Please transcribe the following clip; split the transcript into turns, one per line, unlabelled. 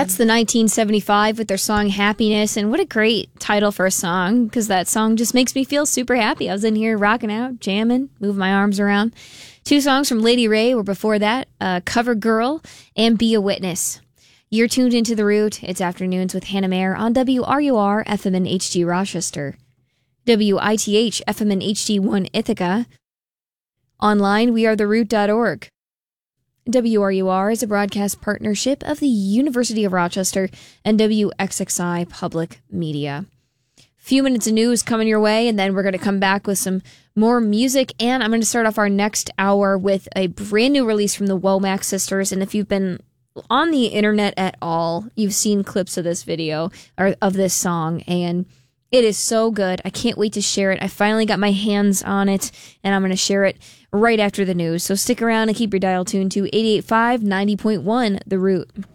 That's the 1975 with their song Happiness, and what a great title for a song, because that song just makes me feel super happy. I was in here rocking out, jamming, moving my arms around. 2 songs from Lady Ray were before that, Cover Girl and Be a Witness. You're tuned into The Root. It's Afternoons with Hannah Mayer on WRUR FM and HD Rochester, WITH FM and HD1 Ithaca. Online, we are theroot.org. WRUR is a broadcast partnership of the University of Rochester and WXXI Public Media. Few minutes of news coming your way, and then we're going to come back with some more music, and I'm going to start off our next hour with a brand new release from the Womack Sisters. And if you've been on the internet at all, you've seen clips of this video, or of this song, and it is so good. I can't wait to share it. I finally got my hands on it, and I'm going to share it right after the news. So stick around and keep your dial tuned to 88.5 90.1 The Root.